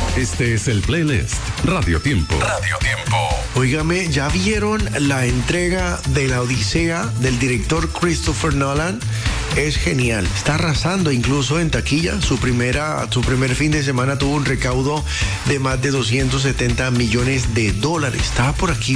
Este es el playlist Radio Tiempo. Radio Tiempo. Óigame, ¿ya vieron la entrega de La Odisea del director Christopher Nolan? Es genial, está arrasando incluso en taquilla. Su primer fin de semana tuvo un recaudo de más de $270 millones. Estaba por aquí